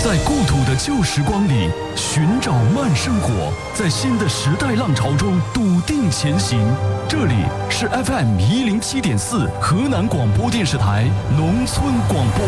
在故土的旧时光里寻找慢生活，在新的时代浪潮中笃定前行。这里是 FM107.4 河南广播电视台农村广播。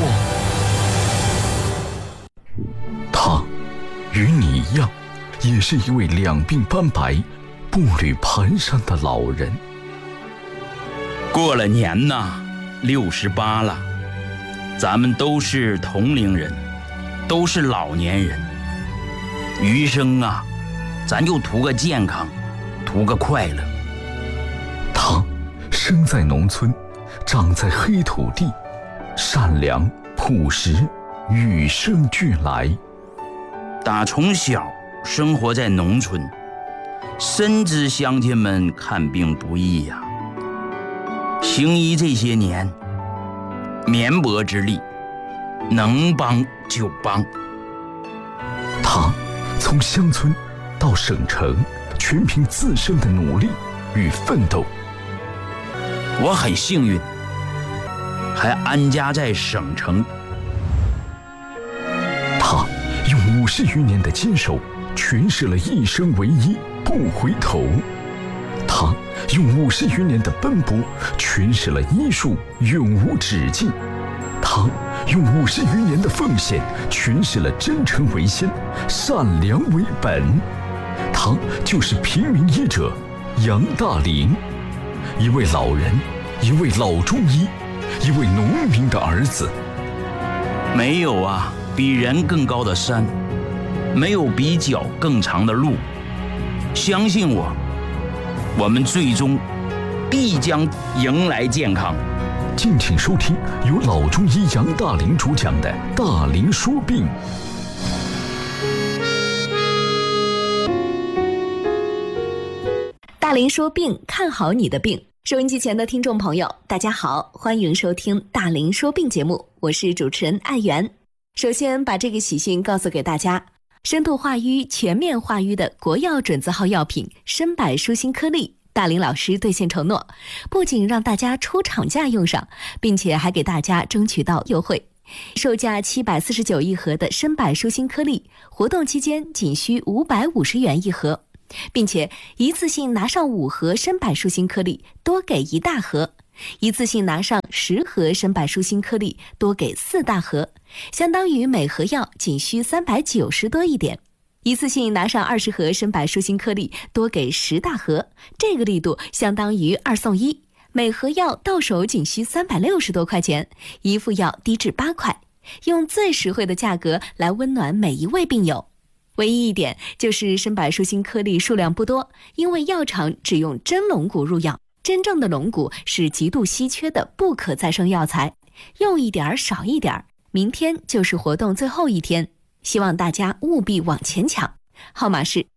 他与你一样，也是一位两鬓斑白、步履蹒跚的老人。 过了年呐，68了，咱们都是同龄人，都是老年人。余生啊，咱就图个健康，图个快乐。 他生在农村，长在黑土地，善良朴实，与生俱来。 打从小生活在农村，深知乡亲们看病不易呀。行医这些年，绵薄之力，能帮就帮。 他从乡村到省城，全凭自身的努力与奋斗。 我很幸运，还安家在省城。 他用50余年的坚守，诠释了一生为一，不回头。他用50余年的奔波，诠释了医术永无止境。他用50余年的奉献，诠释了真诚为先，善良为本。他就是平民医者杨大林，一位老人，一位老中医，一位农民的儿子。 没有啊比人更高的山，没有比脚更长的路。相信我，我们最终必将迎来健康。 敬请收听由老中医杨大林主讲的《大林说病》。 大林说病，看好你的病。收音机前的听众朋友，大家好，欢迎收听大林说病节目，我是主持人艾媛。首先把这个喜讯告诉给大家，深度化瘀、全面化瘀的国药准字号药品参柏舒心颗粒，大林老师兑现承诺，不仅让大家出厂价用上，并且还给大家争取到优惠。售价749一盒的参柏舒心颗粒，活动期间仅需550元一盒，并且一次性拿上5盒参柏舒心颗粒，多给1大盒；一次性拿上10盒参柏舒心颗粒，多给4大盒，相当于每盒药仅需390多一点。一次性拿上20盒参柏舒心颗粒，多给10大盒，这个力度相当于2送1，每盒药到手仅需360多块钱，一副药低至8块，用最实惠的价格来温暖每一位病友。唯一一点就是参柏舒心颗粒数量不多，因为药厂只用真龙骨入药，真正的龙骨是极度稀缺的不可再生药材，用一点少一点。明天就是活动最后一天，希望大家务必往前抢，号码是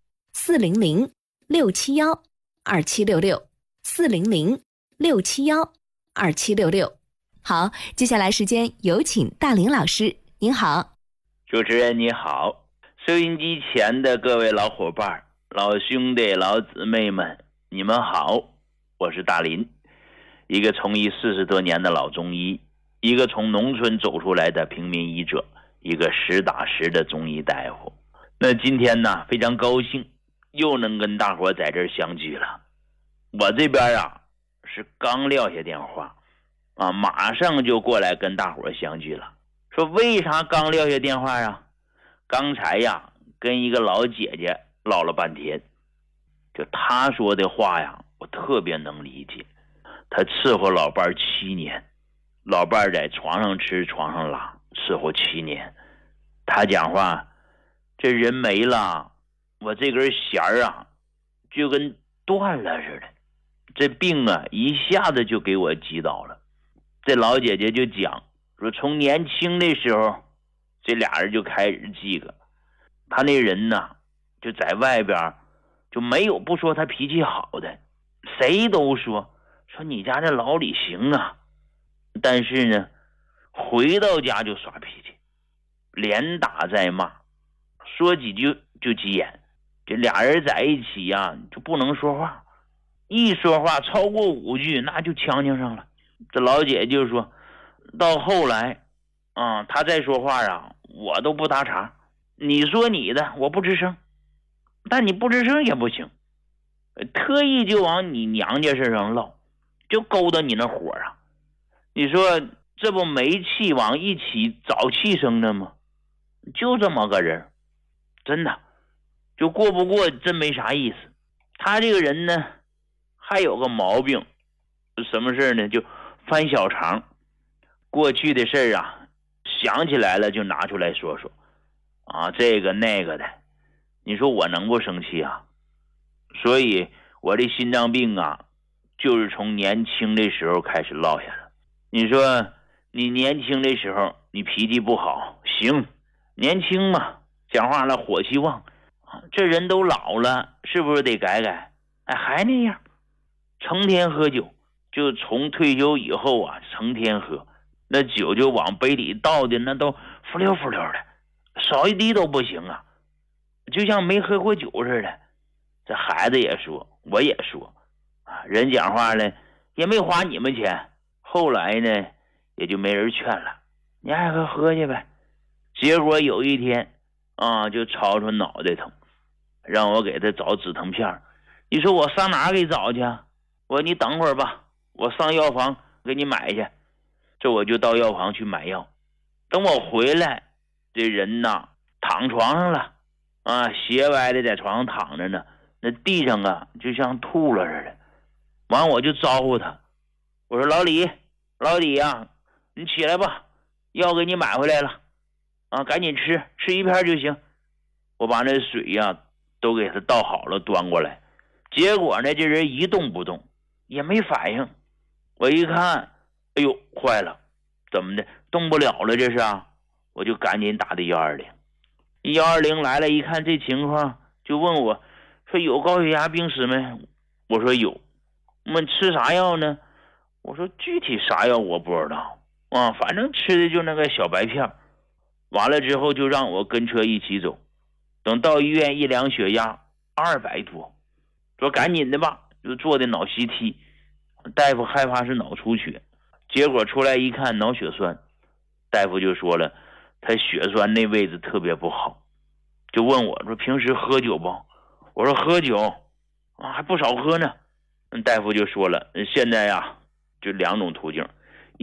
400-671-2766，400-671-2766。好，接下来时间有请大林老师，您好。 主持人你好，收音机前的各位老伙伴、老兄弟、老姊妹们，你们好，我是大林，一个从医40多年的老中医，一个从农村走出来的平民医者，一个实打实的中医大夫。那今天呢，非常高兴又能跟大伙在这儿相聚了。我这边啊是刚撂下电话啊，马上就过来跟大伙相聚了。说为啥刚撂下电话啊？刚才呀跟一个老姐姐唠了半天，就她说的话呀，我特别能理解。她伺候老伴7年，老伴在床上吃床上拉，伺候7年。她讲话，这人没了，我这根弦啊就跟断了似的，这病啊一下子就给我击倒了。这老姐姐就讲说，从年轻的时候这俩人就开始记个，他那人呢就在外边就没有不说他脾气好的，谁都说你家这老李行啊，但是呢回到家就耍脾气，连打带骂，说几句就急眼。这俩人在一起呀就不能说话，一说话超过5句那就呛上了。这老姐就说到后来他再说话啊， 我都不搭茬，你说你的，我不吱声，但你不吱声也不行，特意就往你娘家身上唠，就勾搭你那火啊。你说这不煤气往一起早气生的吗？就这么个人，真的就过不过真没啥意思。他这个人呢还有个毛病，什么事呢？就翻小肠，过去的事啊想起来了就拿出来说说啊，这个那个的。你说我能不生气啊？所以我这心脏病啊就是从年轻的时候开始落下了。你说你年轻的时候你脾气不好行，年轻嘛，讲话了火气旺，这人都老了，是不是得改改？哎，还那样，成天喝酒，就从退休以后啊，成天喝，那酒就往杯里倒的那都浮溜浮溜的，少一滴都不行啊，就像没喝过酒似的。这孩子也说，我也说，人讲话呢也没花你们钱，后来呢也就没人劝了，你爱喝喝去呗。结果有一天啊，就吵吵脑袋疼，让我给他找止疼片。你说我上哪儿给找去？我说你等会儿吧，我上药房给你买去。这我就到药房去买药，等我回来，这人呐躺床上了啊，斜歪的在床上躺着呢，那地上啊就像吐了似的。完我就招呼他，我说老李呀，你起来吧，药给你买回来了啊，赶紧吃一片就行。我把那水呀都给他倒好了，端过来。结果呢，这人一动不动，也没反应。我一看，哎呦，坏了，怎么的，动不了了这是啊？我就赶紧打的120来了，一看这情况，就问我说有高血压病史没？我说有。我们吃啥药呢？我说具体啥药我不知道啊，反正吃的就那个小白片。完了之后就让我跟车一起走，等到医院一量血压200多，说赶紧的吧，就做的脑 CT， 大夫害怕是脑出血，结果出来一看脑血栓，大夫就说了他血栓那位置特别不好，就问我说平时喝酒不？我说喝酒啊，还不少喝呢。大夫就说了，现在呀就2种途径，